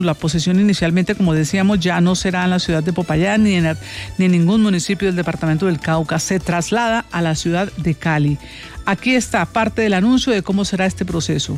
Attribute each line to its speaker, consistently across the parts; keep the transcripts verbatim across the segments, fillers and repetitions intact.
Speaker 1: La posesión inicialmente, como decíamos, ya no será en la ciudad de Popayán ni en, ni en ningún municipio del departamento del Cauca. Se traslada a la ciudad de Cali. Aquí está parte del anuncio de cómo será este proceso.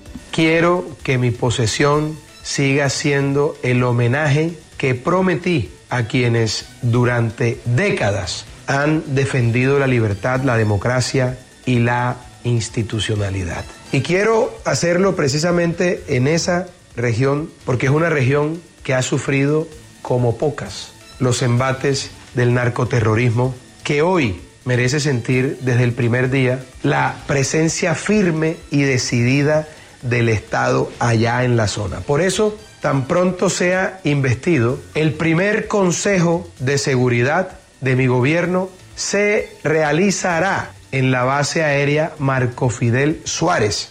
Speaker 2: Quiero que mi posesión siga siendo el homenaje que prometí a quienes durante décadas han defendido la libertad, la democracia y la institucionalidad. Y quiero hacerlo precisamente en esa región, porque es una región que ha sufrido como pocas los embates del narcoterrorismo, que hoy merece sentir desde el primer día la presencia firme y decidida del Estado allá en la zona. Por eso, tan pronto sea investido, el primer Consejo de Seguridad de mi gobierno se realizará en la base aérea Marco Fidel Suárez.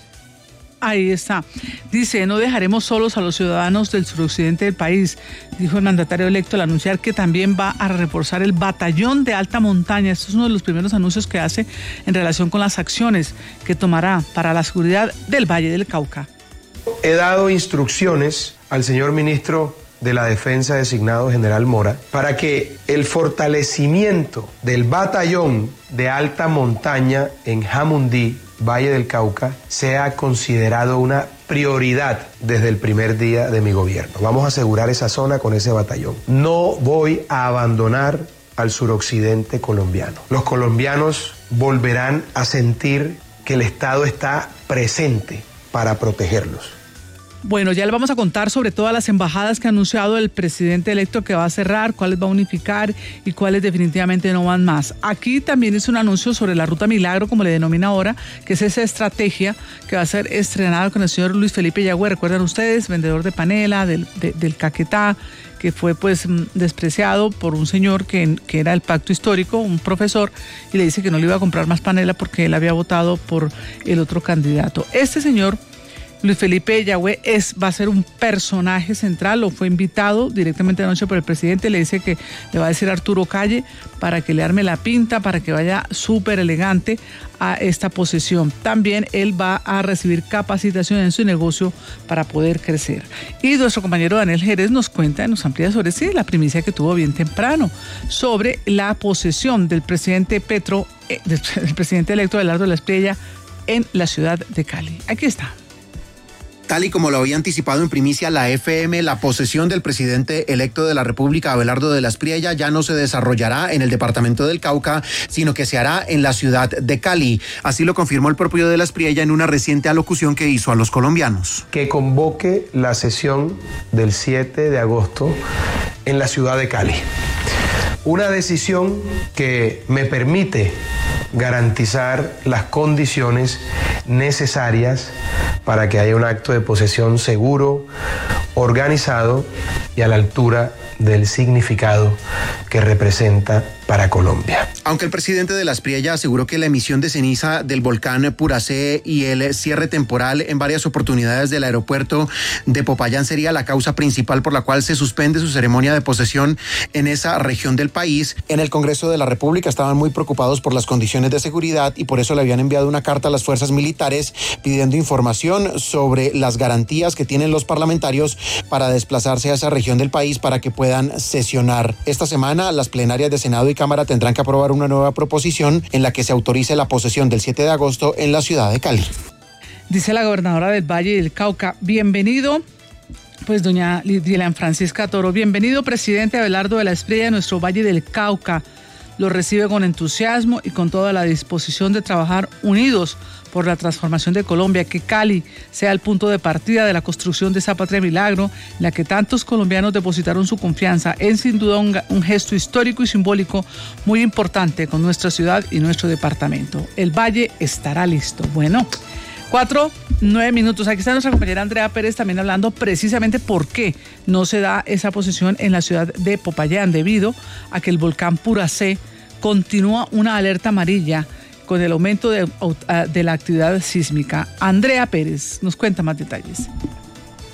Speaker 1: Ahí está. Dice, no dejaremos solos a los ciudadanos del suroccidente del país, dijo el mandatario electo al anunciar que también va a reforzar el batallón de alta montaña. Esto es uno de los primeros anuncios que hace en relación con las acciones que tomará para la seguridad del Valle del Cauca.
Speaker 2: He dado instrucciones al señor ministro de la Defensa designado general Mora para que el fortalecimiento del batallón de alta montaña en Jamundí, Valle del Cauca, sea considerado una prioridad desde el primer día de mi gobierno. Vamos a asegurar esa zona con ese batallón. No voy a abandonar al suroccidente colombiano. Los colombianos volverán a sentir que el Estado está presente para protegerlos.
Speaker 1: Bueno, ya le vamos a contar sobre todas las embajadas que ha anunciado el presidente electo que va a cerrar, cuáles va a unificar y cuáles definitivamente no van más. Aquí también es un anuncio sobre la Ruta Milagro, como le denomina ahora, que es esa estrategia que va a ser estrenada con el señor Luis Felipe Yagüe. Recuerdan ustedes, vendedor de panela, del, de, del Caquetá, que fue pues despreciado por un señor que, que era el pacto histórico, un profesor, y le dice que no le iba a comprar más panela porque él había votado por el otro candidato. Este señor Luis Felipe Yagüe es, va a ser un personaje central, o fue invitado directamente anoche por el presidente, le dice que le va a decir a Arturo Calle para que le arme la pinta, para que vaya súper elegante a esta posesión. También él va a recibir capacitación en su negocio para poder crecer. Y nuestro compañero Daniel Jerez nos cuenta, nos amplía sobre sí, la primicia que tuvo bien temprano, sobre la posesión del presidente Petro, eh, del, del presidente electo Abelardo de la Espriella en la ciudad de Cali. Aquí está.
Speaker 3: Tal y como lo había anticipado en primicia la F M, la posesión del presidente electo de la República, Abelardo de la Espriella, ya no se desarrollará en el departamento del Cauca, sino que se hará en la ciudad de Cali. Así lo confirmó el propio de la Espriella en una reciente alocución que hizo a los colombianos.
Speaker 2: Que convoque la sesión del siete de agosto en la ciudad de Cali. Una decisión que me permite garantizar las condiciones necesarias para que haya un acto de posesión seguro, organizado y a la altura del significado que representa para Colombia.
Speaker 3: Aunque el presidente de la Espriella aseguró que la emisión de ceniza del volcán Puracé y el cierre temporal en varias oportunidades del aeropuerto de Popayán sería la causa principal por la cual se suspende su ceremonia de posesión en esa región del país, en el Congreso de la República estaban muy preocupados por las condiciones de seguridad y por eso le habían enviado una carta a las fuerzas militares pidiendo información sobre las garantías que tienen los parlamentarios para desplazarse a esa región del país para que puedan sesionar. Esta semana las plenarias de Senado y Cámara tendrán que aprobar una nueva proposición en la que se autorice la posesión del siete de agosto en la ciudad de Cali.
Speaker 1: Dice la gobernadora del Valle del Cauca, bienvenido, pues doña Dilian Francisca Toro, bienvenido presidente Abelardo de la Espriella de nuestro Valle del Cauca. Lo recibe con entusiasmo y con toda la disposición de trabajar unidos por la transformación de Colombia, que Cali sea el punto de partida de la construcción de esa patria milagro, en la que tantos colombianos depositaron su confianza. Es sin duda un, un gesto histórico y simbólico muy importante con nuestra ciudad y nuestro departamento. El Valle estará listo. Bueno, cuatro, nueve minutos. Aquí está nuestra compañera Andrea Pérez también hablando precisamente por qué no se da esa posesión en la ciudad de Popayán, debido a que el volcán Puracé continúa una alerta amarilla con el aumento de, de la actividad sísmica. Andrea Pérez nos cuenta más detalles.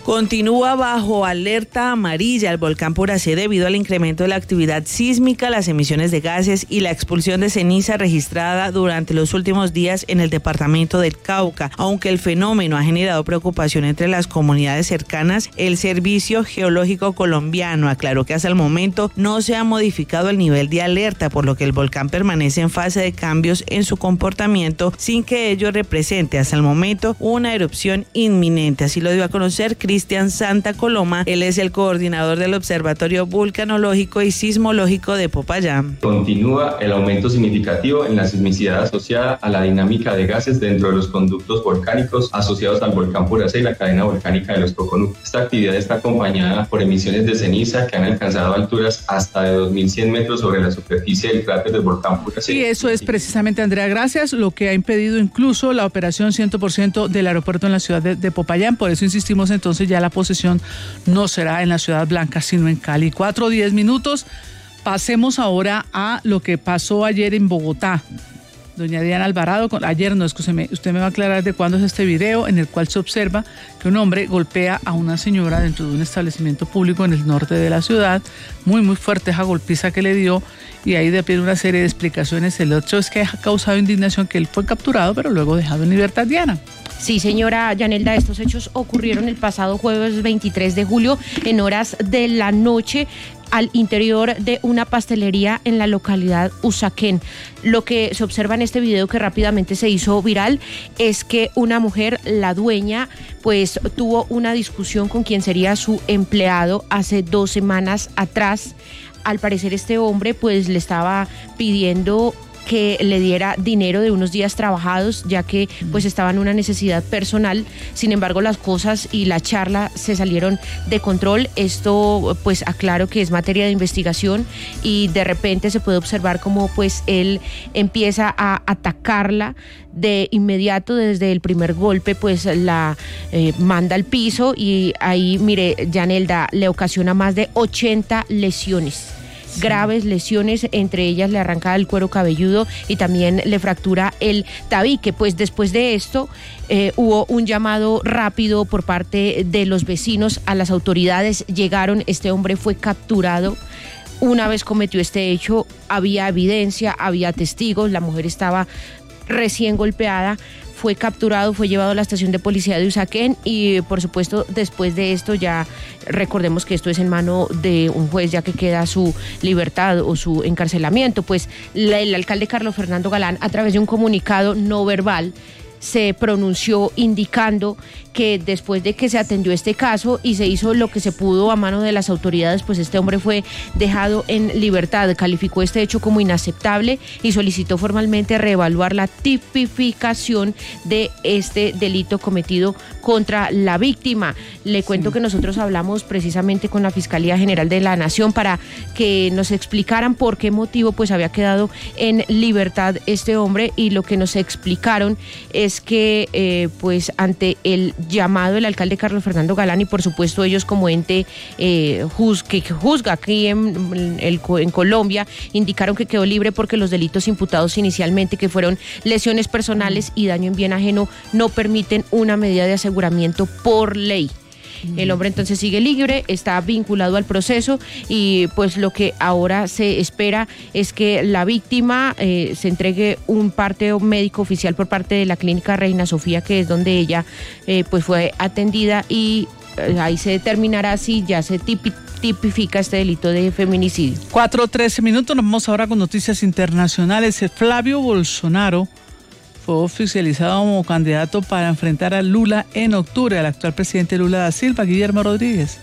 Speaker 4: Continúa bajo alerta amarilla el volcán Puracé debido al incremento de la actividad sísmica, las emisiones de gases y la expulsión de ceniza registrada durante los últimos días en el departamento del Cauca. Aunque el fenómeno ha generado preocupación entre las comunidades cercanas, el Servicio Geológico Colombiano aclaró que hasta el momento no se ha modificado el nivel de alerta, por lo que el volcán permanece en fase de cambios en su comportamiento sin que ello represente hasta el momento una erupción inminente. Así lo dio a conocer Cristian Santa Coloma. Él es el coordinador del Observatorio Vulcanológico y Sismológico de Popayán.
Speaker 5: Continúa el aumento significativo en la sismicidad asociada a la dinámica de gases dentro de los conductos volcánicos asociados al volcán Puracé y la cadena volcánica de los Coconús. Esta actividad está acompañada por emisiones de ceniza que han alcanzado alturas hasta de dos mil cien metros sobre la superficie del cráter del volcán Puracé.
Speaker 1: Y eso es precisamente, Andrea, gracias, lo que ha impedido incluso la operación cien por ciento del aeropuerto en la ciudad de, de Popayán. Por eso insistimos, entonces ya la posesión no será en la Ciudad Blanca, sino en Cali. Cuatro, diez minutos. Pasemos ahora a lo que pasó ayer en Bogotá. Doña Diana Alvarado, ayer no, escúcheme, usted me va a aclarar de cuándo es este video en el cual se observa que un hombre golpea a una señora dentro de un establecimiento público en el norte de la ciudad. Muy, muy fuerte esa golpiza que le dio, y ahí de pie una serie de explicaciones. El otro es que ha causado indignación que él fue capturado, pero luego dejado en libertad, Diana.
Speaker 6: Sí, señora Yanelda, estos hechos ocurrieron el pasado jueves veintitrés de julio en horas de la noche al interior de una pastelería en la localidad Usaquén. Lo que se observa en este video, que rápidamente se hizo viral, es que una mujer, la dueña, pues tuvo una discusión con quien sería su empleado hace dos semanas atrás. Al parecer este hombre pues le estaba pidiendo que le diera dinero de unos días trabajados, ya que pues estaba en una necesidad personal. Sin embargo, las cosas y la charla se salieron de control. Esto pues aclaro que es materia de investigación, y de repente se puede observar cómo pues él empieza a atacarla. De inmediato, desde el primer golpe, pues la eh, manda al piso, y ahí, mire, Yanelda, le ocasiona más de ochenta lesiones. Sí. Graves lesiones, entre ellas le arranca el cuero cabelludo y también le fractura el tabique. Pues después de esto eh, hubo un llamado rápido por parte de los vecinos a las autoridades. Llegaron, este hombre fue capturado. Una vez cometió este hecho, había evidencia, había testigos, la mujer estaba recién golpeada. Fue capturado, fue llevado a la estación de policía de Usaquén, y por supuesto después de esto ya recordemos que esto es en mano de un juez, ya que queda su libertad o su encarcelamiento. Pues la, el alcalde Carlos Fernando Galán, a través de un comunicado no verbal, se pronunció indicando que después de que se atendió este caso y se hizo lo que se pudo a mano de las autoridades, pues este hombre fue dejado en libertad. Calificó este hecho como inaceptable y solicitó formalmente reevaluar la tipificación de este delito cometido contra la víctima. Le cuento sí. que nosotros hablamos precisamente con la Fiscalía General de la Nación para que nos explicaran por qué motivo pues había quedado en libertad este hombre, y lo que nos explicaron es es que eh, pues ante el llamado del alcalde Carlos Fernando Galán, y por supuesto ellos como ente eh, juz, que juzga aquí en, el, en Colombia, indicaron que quedó libre porque los delitos imputados inicialmente, que fueron lesiones personales y daño en bien ajeno, no permiten una medida de aseguramiento por ley. El hombre entonces sigue libre, está vinculado al proceso, y pues lo que ahora se espera es que la víctima eh, se entregue un parte médico oficial por parte de la clínica Reina Sofía, que es donde ella eh, pues fue atendida, y eh, ahí se determinará si ya se tipi- tipifica este delito de feminicidio.
Speaker 1: Cuatro, trece minutos, nos vamos ahora con noticias internacionales. Flavio Bolsonaro fue oficializado como candidato para enfrentar a Lula en octubre, al actual presidente Lula da Silva. Guillermo Rodríguez.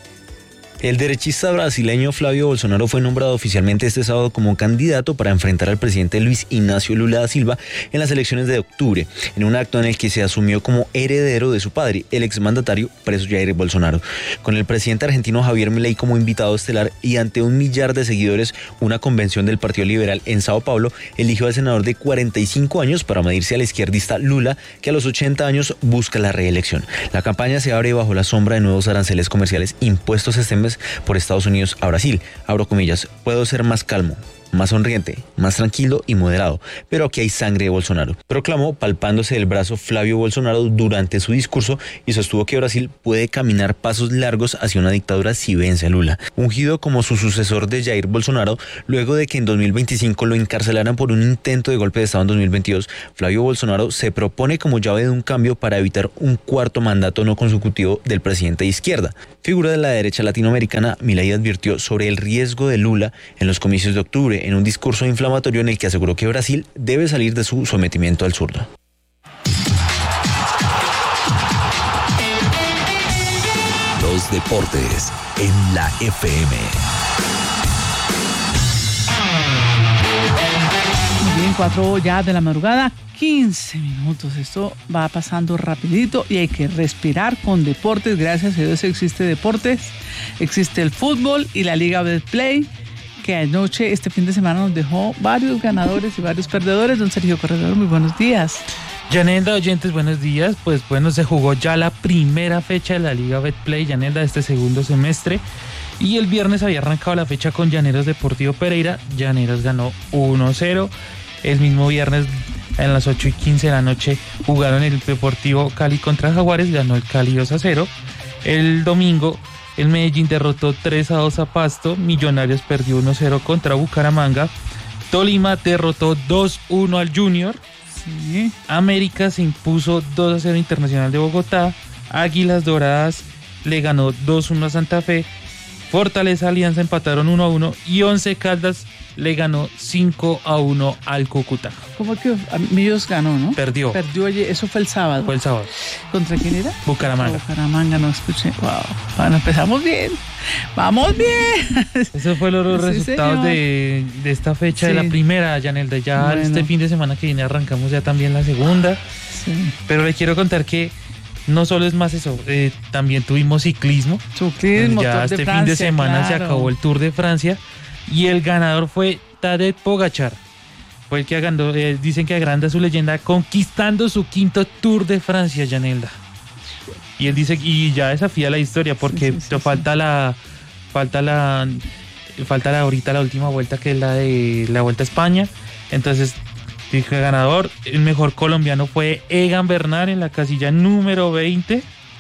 Speaker 7: El derechista brasileño Flavio Bolsonaro fue nombrado oficialmente este sábado como candidato para enfrentar al presidente Luis Ignacio Lula da Silva en las elecciones de octubre, en un acto en el que se asumió como heredero de su padre, el exmandatario preso Jair Bolsonaro. Con el presidente argentino Javier Milei como invitado estelar y ante un millar de seguidores, una convención del Partido Liberal en Sao Paulo eligió al senador de cuarenta y cinco años para medirse al izquierdista Lula, que a los ochenta años busca la reelección. La campaña se abre bajo la sombra de nuevos aranceles comerciales impuestos este mes por Estados Unidos a Brasil. Abro comillas, puedo ser más calmo. más sonriente, más tranquilo y moderado, pero aquí hay sangre de Bolsonaro, proclamó palpándose el brazo Flavio Bolsonaro durante su discurso y sostuvo que Brasil puede caminar pasos largos hacia una dictadura si vence a Lula. Ungido como su sucesor de Jair Bolsonaro, luego de que en dos mil veinticinco lo encarcelaran por un intento de golpe de Estado en dos mil veintidós, Flavio Bolsonaro se propone como llave de un cambio para evitar un cuarto mandato no consecutivo del presidente de izquierda. Figura de la derecha latinoamericana, Milei advirtió sobre el riesgo de Lula en los comicios de octubre, en un discurso inflamatorio en el que aseguró que Brasil debe salir de su sometimiento al zurdo.
Speaker 8: Los deportes en la F M.
Speaker 1: Muy bien, cuatro ya de la madrugada, quince minutos. Esto va pasando rapidito y hay que respirar con deportes. Gracias a Dios existe deportes, existe el fútbol y la Liga Betplay, que anoche, este fin de semana, nos dejó varios ganadores y varios perdedores. Don Sergio Corredor, muy buenos días.
Speaker 9: Yanelda, oyentes, buenos días. Pues bueno, se jugó ya la primera fecha de la Liga Betplay, Yanelda, de este segundo semestre. Y el viernes había arrancado la fecha con Llaneros Deportivo Pereira. Llaneros ganó uno cero. El mismo viernes, en las ocho y quince de la noche, jugaron el Deportivo Cali contra Jaguares. Ganó el Cali dos a cero. El domingo, el Medellín derrotó tres a dos a Pasto. Millonarios perdió uno cero contra Bucaramanga. Tolima derrotó dos uno al Junior. Sí. América se impuso dos a cero Internacional de Bogotá. Águilas Doradas le ganó dos uno a Santa Fe. Fortaleza Alianza empataron uno a uno. Y Once Caldas le ganó cinco a uno al Cúcuta.
Speaker 1: ¿Cómo que Millos ganó, no?
Speaker 9: Perdió.
Speaker 1: Perdió ayer, eso fue el sábado.
Speaker 9: Fue el sábado.
Speaker 1: ¿Contra quién era?
Speaker 9: Bucaramanga.
Speaker 1: Bucaramanga, no escuché. Wow. Bueno, empezamos bien. ¡Vamos bien!
Speaker 9: Esos fueron los sí, resultados de, de esta fecha, sí, de la primera, Yanelda. Ya bueno, este fin de semana que viene arrancamos ya también la segunda. Sí. Pero le quiero contar que no solo es más eso, eh, también tuvimos ciclismo.
Speaker 1: Ciclismo,
Speaker 9: ya
Speaker 1: Tour
Speaker 9: este
Speaker 1: de
Speaker 9: fin
Speaker 1: Francia,
Speaker 9: de semana
Speaker 1: claro.
Speaker 9: Se acabó el Tour de Francia y el ganador fue Tadej Pogačar. Fue el que agrandó, eh, dicen que agranda su leyenda conquistando su quinto Tour de Francia, Yanelda. Y él dice, y ya desafía la historia porque sí, sí, sí, falta sí. la falta la falta la ahorita la última vuelta, que es la de la Vuelta a España. Entonces, dije ganador, el mejor colombiano fue Egan Bernal en la casilla número veinte.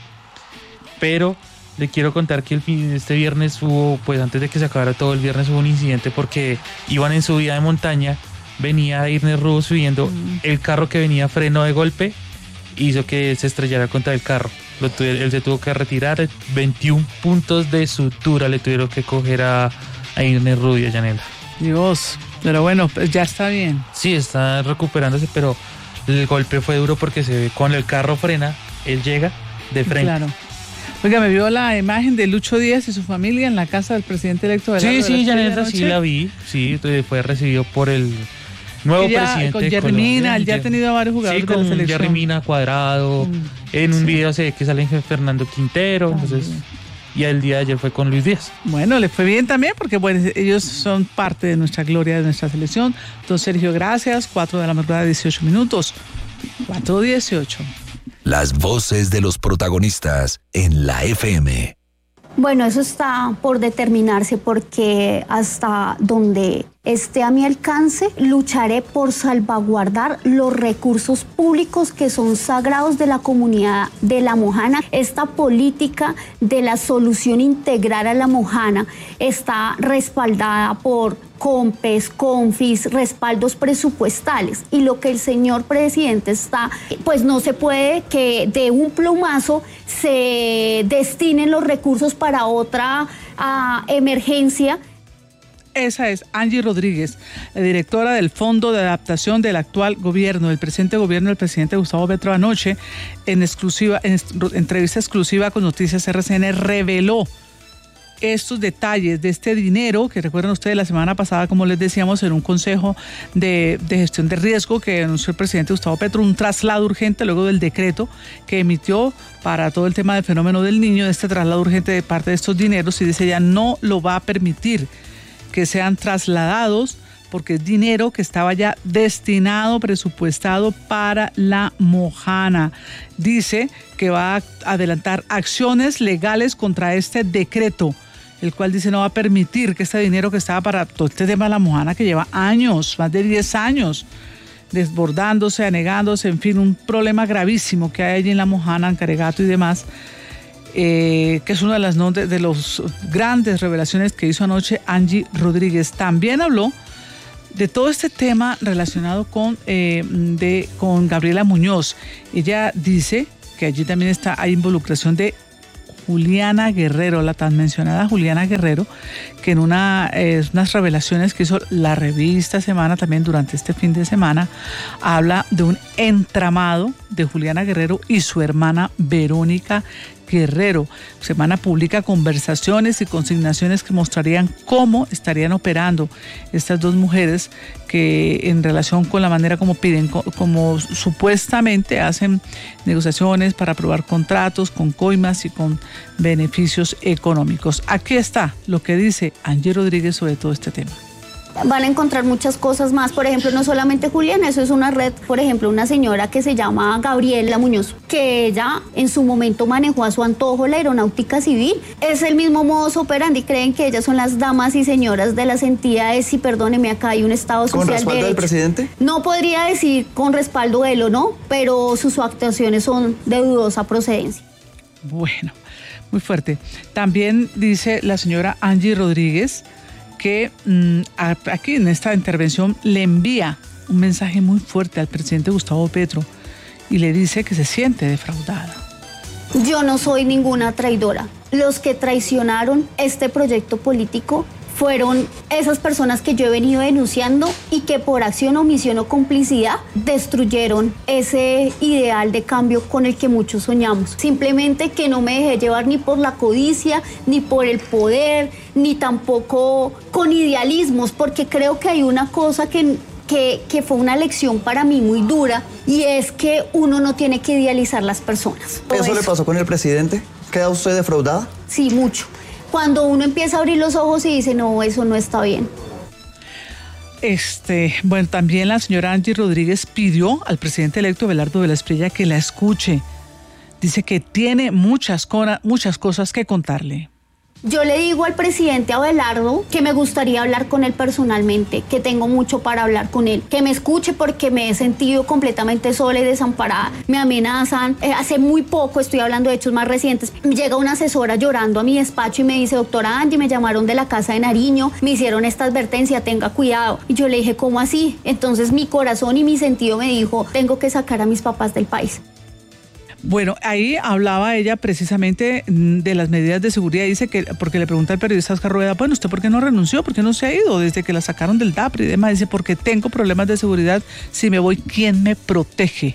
Speaker 9: Pero le quiero contar que el fin, este viernes hubo, pues antes de que se acabara todo el viernes, hubo un incidente porque iban en subida de montaña, venía Irne Rubo subiendo, mm. el carro que venía frenó de golpe, hizo que se estrellara contra el carro. Lo tuve, él se tuvo que retirar, veintiún puntos de sutura le tuvieron que coger a, a Irne Rubio, Yanela.
Speaker 1: Dios, pero bueno, pues ya está bien.
Speaker 9: Sí, está recuperándose, pero el golpe fue duro porque se ve cuando el carro frena, él llega de frente.
Speaker 1: Claro. Oiga, me vio la imagen de Lucho Díaz y su familia en la casa del presidente electo de la
Speaker 9: Sí, sí, Yanela, sí la vi, sí, fue recibido por el nuevo
Speaker 1: ya,
Speaker 9: presidente
Speaker 1: con Jerry Mina, ya ha tenido a varios jugadores
Speaker 9: sí, con
Speaker 1: de la selección.
Speaker 9: Jerry Mina, Cuadrado, mm, en un sí. video se ve que sale Fernando Quintero, ah, entonces, y el día de ayer fue con Luis Díaz.
Speaker 1: Bueno, le fue bien también porque bueno, ellos son parte de nuestra gloria, de nuestra selección. Don Sergio, gracias, cuatro de la madrugada, dieciocho minutos, cuatro dieciocho.
Speaker 8: Las voces de los protagonistas en la F M.
Speaker 10: Bueno, eso está por determinarse porque hasta donde esté a mi alcance, lucharé por salvaguardar los recursos públicos que son sagrados de la comunidad de La Mojana. Esta política de la solución integral a La Mojana está respaldada por COMPES, CONFIS, respaldos presupuestales, y lo que el señor presidente está, pues no se puede que de un plumazo se destinen los recursos para otra uh, emergencia.
Speaker 1: Esa es Angie Rodríguez, la directora del Fondo de Adaptación del actual gobierno, del presente gobierno del presidente Gustavo Petro. Anoche, en exclusiva, en entrevista exclusiva con Noticias R C N, reveló estos detalles de este dinero que recuerdan ustedes la semana pasada, como les decíamos, en un consejo de, de gestión de riesgo que anunció el presidente Gustavo Petro, un traslado urgente luego del decreto que emitió para todo el tema del fenómeno del niño, de este traslado urgente de parte de estos dineros, y dice ella no lo va a permitir que sean trasladados porque es dinero que estaba ya destinado, presupuestado para La Mojana. Dice que va a adelantar acciones legales contra este decreto el cual dice no va a permitir que este dinero que estaba para todo este tema de la Mojana, que lleva años, más de diez años, desbordándose, anegándose, en fin, un problema gravísimo que hay allí en la Mojana, en Caregato y demás, eh, que es una de las no, de, de los grandes revelaciones que hizo anoche Angie Rodríguez. También habló de todo este tema relacionado con, eh, de, con Gabriela Muñoz. Ella dice que allí también está, hay involucración de Juliana Guerrero, la tan mencionada Juliana Guerrero, que en una, eh, unas revelaciones que hizo la revista Semana también durante este fin de semana, habla de un entramado de Juliana Guerrero y su hermana Verónica Guerrero. Semana publica conversaciones y consignaciones que mostrarían cómo estarían operando estas dos mujeres, que en relación con la manera como piden, como supuestamente hacen negociaciones para aprobar contratos con coimas y con beneficios económicos. Aquí está lo que dice Angie Rodríguez sobre todo este tema.
Speaker 10: Van a encontrar muchas cosas más, por ejemplo, no solamente Juliana, eso es una red, por ejemplo, una señora que se llama Gabriela Muñoz, que ella en su momento manejó a su antojo la aeronáutica civil. Es el mismo modus operandi, creen que ellas son las damas y señoras de las entidades y perdóneme, acá hay un Estado social de derecho. ¿Con respaldo del presidente? No podría decir con respaldo de él o no, pero sus actuaciones son de dudosa procedencia.
Speaker 1: Bueno, muy fuerte. También dice la señora Angie Rodríguez que mmm, aquí en esta intervención le envía un mensaje muy fuerte al presidente Gustavo Petro y le dice que se siente defraudada.
Speaker 10: Yo no soy ninguna traidora. Los que traicionaron este proyecto político fueron esas personas que yo he venido denunciando y que por acción, omisión o complicidad destruyeron ese ideal de cambio con el que muchos soñamos. Simplemente que no me dejé llevar ni por la codicia, ni por el poder, ni tampoco con idealismos, porque creo que hay una cosa que, que, que fue una lección para mí muy dura, y es que uno no tiene que idealizar las personas.
Speaker 11: ¿Eso, eso le pasó con el presidente? ¿Queda usted defraudada?
Speaker 10: Sí, mucho. Cuando uno empieza a abrir los ojos y dice, no, eso no está bien.
Speaker 1: Este, bueno, también la señora Angie Rodríguez pidió al presidente electo Abelardo de la Espriella que la escuche. Dice que tiene muchas, muchas cosas que contarle.
Speaker 10: Yo le digo al presidente Abelardo que me gustaría hablar con él personalmente, que tengo mucho para hablar con él, que me escuche porque me he sentido completamente sola y desamparada. Me amenazan. Eh, hace muy poco, estoy hablando de hechos más recientes, llega una asesora llorando a mi despacho y me dice, doctora Angie, me llamaron de la casa de Nariño, me hicieron esta advertencia, tenga cuidado. Y yo le dije, ¿cómo así? Entonces mi corazón y mi sentido me dijo, tengo que sacar a mis papás del país.
Speaker 1: Bueno, ahí hablaba ella precisamente de las medidas de seguridad. Dice que, porque le pregunta al periodista Oscar Rueda, bueno, ¿usted por qué no renunció? ¿Por qué no se ha ido desde que la sacaron del D A P R y demás? Dice, porque tengo problemas de seguridad, si me voy, ¿quién me protege?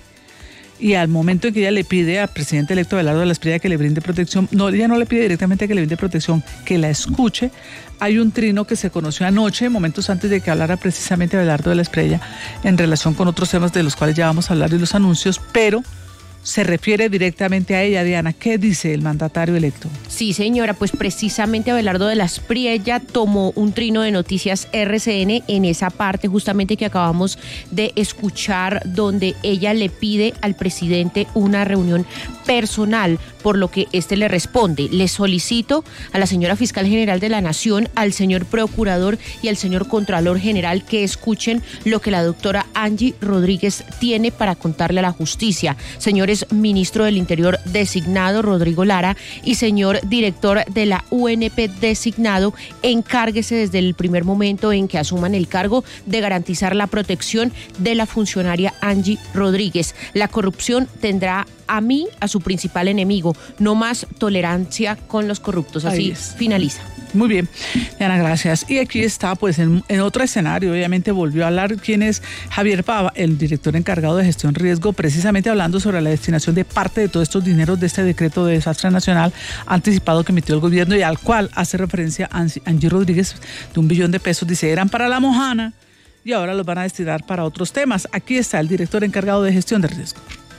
Speaker 1: Y al momento en que ella le pide al presidente electo Abelardo de la Espriella que le brinde protección, no, ella no le pide directamente que le brinde protección, que la escuche. Hay un trino que se conoció anoche, momentos antes de que hablara precisamente Abelardo de la Espriella, en relación con otros temas de los cuales ya vamos a hablar y los anuncios, pero se refiere directamente a ella. Diana, ¿qué dice el mandatario electo?
Speaker 6: Sí, señora, pues precisamente Abelardo de la Espriella tomó un trino de Noticias R C N en esa parte justamente que acabamos de escuchar, donde ella le pide al presidente una reunión personal, por lo que este le responde, le solicito a la señora fiscal general de la Nación, al señor procurador y al señor contralor general que escuchen lo que la doctora Angie Rodríguez tiene para contarle a la justicia. Señores ministro del Interior designado Rodrigo Lara y señor director de la U N P designado, encárguese desde el primer momento en que asuman el cargo de garantizar la protección de la funcionaria Angie Rodríguez. La corrupción tendrá a mí, a su principal enemigo, no más tolerancia con los corruptos. Así finaliza.
Speaker 1: Muy bien, Diana, gracias. Y aquí está, pues, en, en otro escenario, obviamente volvió a hablar quién es Javier Pava, el director encargado de gestión riesgo, precisamente hablando sobre la destinación de parte de todos estos dineros de este decreto de desastre nacional anticipado que emitió el gobierno y al cual hace referencia Angie Rodríguez, de un billón de pesos. Dice, eran para la Mojana y ahora los van a destinar para otros temas. Aquí está el director encargado de gestión de riesgo.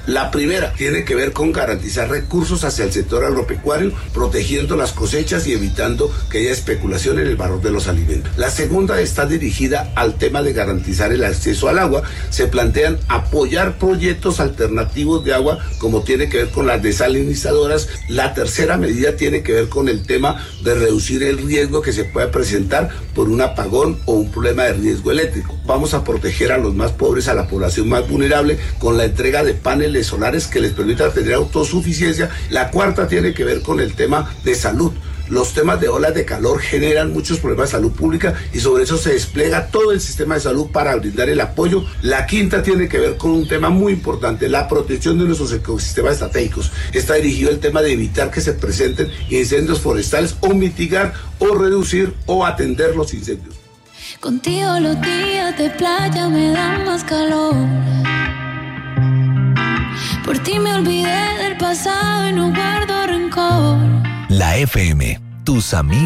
Speaker 12: La primera tiene que ver con garantizar recursos hacia el sector agropecuario, protegiendo las cosechas y evitando que haya especulación en el valor de los alimentos. La segunda está dirigida al tema de garantizar el acceso al agua. Se plantean apoyar proyectos alternativos de agua, como tiene que ver con las desalinizadoras. La tercera medida tiene que ver con el tema de reducir el riesgo que se pueda presentar por un apagón o un problema de riesgo eléctrico. Vamos a proteger a los más pobres, a la población más vulnerable, con la entrega de paneles solares que les permitan tener autosuficiencia. La cuarta tiene que ver con el tema de salud. Los temas de olas de calor generan muchos problemas de salud pública y sobre eso se despliega todo el sistema de salud para brindar el apoyo. La quinta tiene que ver con un tema muy importante, la protección de nuestros ecosistemas estratégicos. Está dirigido el tema de evitar que se presenten incendios forestales o mitigar o reducir o atender los incendios.
Speaker 13: Contigo los días de playa me dan más calor. Por ti me olvidé del pasado y no guardo rencor.
Speaker 8: La F M, tus amigos.